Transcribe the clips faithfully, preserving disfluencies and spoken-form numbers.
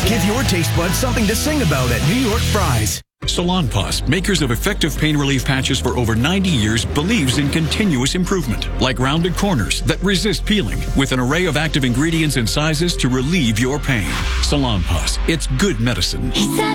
Give your taste buds something to sing about at New York Fries. Salonpas, makers of effective pain relief patches for over ninety years, believes in continuous improvement, like rounded corners that resist peeling, with an array of active ingredients and sizes to relieve your pain. Salonpas, it's good medicine.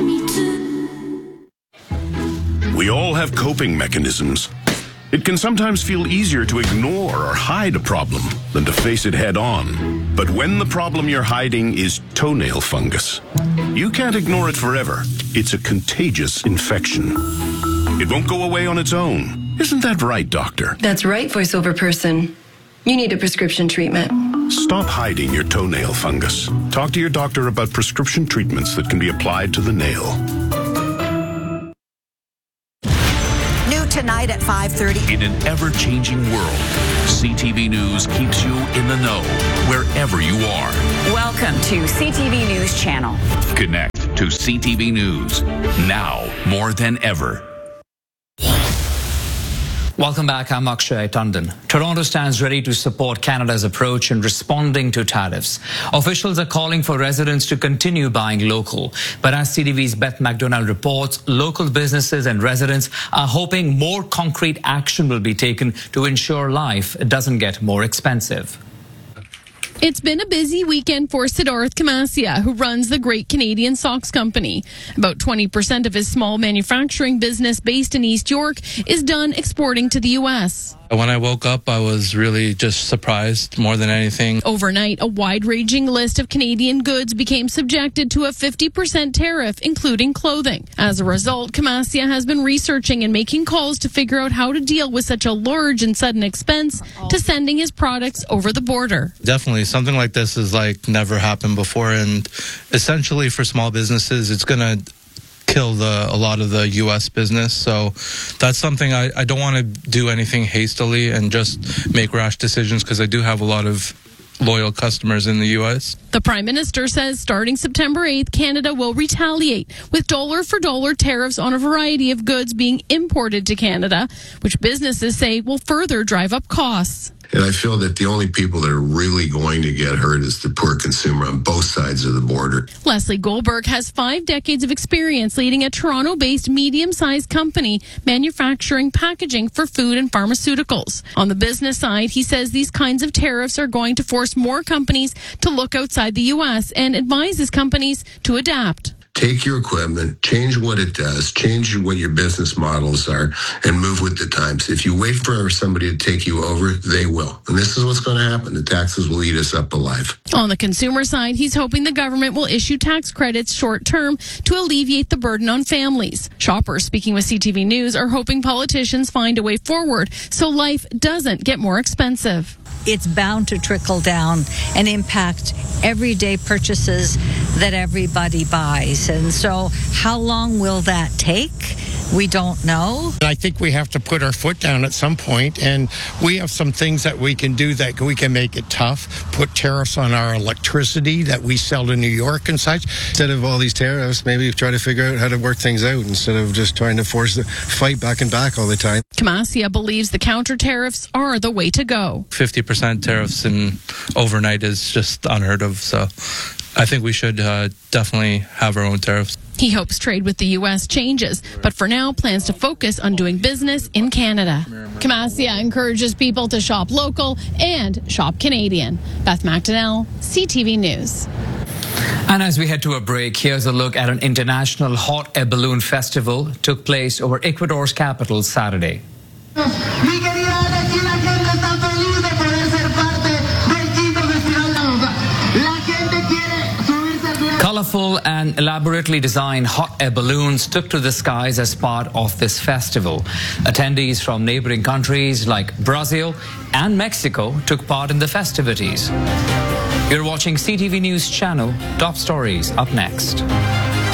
We all have coping mechanisms. It can sometimes feel easier to ignore or hide a problem than to face it head on. But when the problem you're hiding is toenail fungus, you can't ignore it forever. It's a contagious infection. It won't go away on its own. Isn't that right, doctor? That's right, voiceover person. You need a prescription treatment. Stop hiding your toenail fungus. Talk to your doctor about prescription treatments that can be applied to the nail. Tonight at five thirty. In an ever-changing world, C T V News keeps you in the know wherever you are. Welcome to C T V News Channel. Connect to C T V News now more than ever. Welcome back. I'm Akshay Tandon. Toronto stands ready to support Canada's approach in responding to tariffs. Officials are calling for residents to continue buying local. But as C T V's Beth McDonald reports, local businesses and residents are hoping more concrete action will be taken to ensure life doesn't get more expensive. It's been a busy weekend for Siddharth Kamasia, who runs the Great Canadian Socks Company. About twenty percent of his small manufacturing business based in East York is done exporting to the U S. When I woke up, I was really just surprised more than anything. Overnight, a wide-ranging list of Canadian goods became subjected to a fifty percent tariff, including clothing. As a result, Kamasia has been researching and making calls to figure out how to deal with such a large and sudden expense to sending his products over the border. Definitely, something like this has like never happened before, and essentially for small businesses, it's going to kill the a lot of the U S business. So that's something I, I don't want to do anything hastily and just make rash decisions, because I do have a lot of loyal customers in the U S. The Prime Minister says starting September eighth, Canada will retaliate with dollar-for-dollar tariffs on a variety of goods being imported to Canada, which businesses say will further drive up costs. And I feel that the only people that are really going to get hurt is the poor consumer on both sides of the border. Leslie Goldberg has five decades of experience leading a Toronto-based medium-sized company manufacturing packaging for food and pharmaceuticals. On the business side, he says these kinds of tariffs are going to force more companies to look outside the U S and advises companies to adapt. Take your equipment, change what it does, change what your business models are, and move with the times. If you wait for somebody to take you over, they will. And this is what's going to happen. The taxes will eat us up alive. On the consumer side, he's hoping the government will issue tax credits short term to alleviate the burden on families. Shoppers speaking with C T V News are hoping politicians find a way forward so life doesn't get more expensive. It's bound to trickle down and impact everyday purchases that everybody buys. And so how long will that take? We don't know. I think we have to put our foot down at some point, and we have some things that we can do that we can make it tough. Put tariffs on our electricity that we sell to New York and such. Instead of all these tariffs, maybe try to figure out how to work things out instead of just trying to force the fight back and back all the time. Kamasia believes the counter tariffs are the way to go. fifty percent tariffs in overnight is just unheard of, so I think we should uh, definitely have our own tariffs. He hopes trade with the U S changes, but for now plans to focus on doing business in Canada. Kamasia encourages people to shop local and shop Canadian. Beth McDonnell, C T V News. And as we head to a break, here's a look at an international hot air balloon festival took place over Ecuador's capital Saturday. Colorful and elaborately designed hot air balloons took to the skies as part of this festival. Attendees from neighboring countries like Brazil and Mexico took part in the festivities. You're watching C T V News Channel. Top stories up next.